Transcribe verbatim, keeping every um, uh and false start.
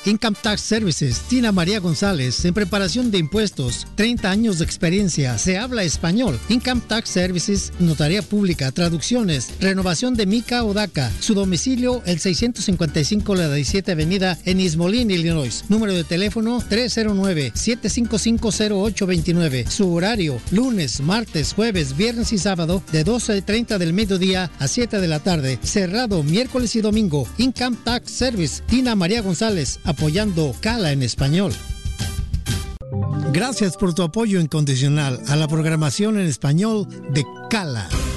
Income Tax Services, Tina María González, en preparación de impuestos, treinta años de experiencia, se habla español. Income Tax Services, notaría pública, traducciones, renovación de mica o DACA. Su domicilio, el seiscientos cincuenta y cinco la diecisiete Avenida en East Moline, Illinois. Número de teléfono tres cero nueve, siete cinco cinco, cero ocho dos nueve. Su horario, lunes, martes, jueves, viernes y sábado, de doce y treinta del mediodía a siete de la tarde. Cerrado miércoles y domingo. Income Tax Service, Tina María González, apoyando Cala en español. Gracias por tu apoyo incondicional a la programación en español de Cala.